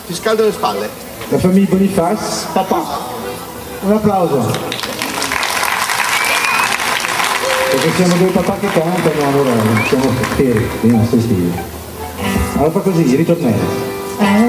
ti scaldo le spalle. La famiglia Bonifaz, Papà. un applauso. Perché siamo due papà che cantano, allora siamo fieri, non sei stili. Allora fa così, ritornello.